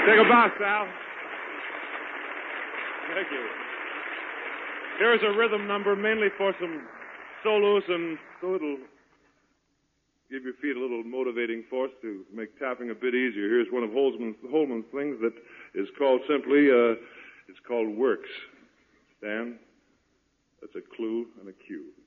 Take a bow, Sal. Thank you. Here's a rhythm number mainly for some solos, and so it'll give your feet a little motivating force to make tapping a bit easier. Here's one of Holman's things that is called simply, it's called Works. Stan, that's a clue and a cue.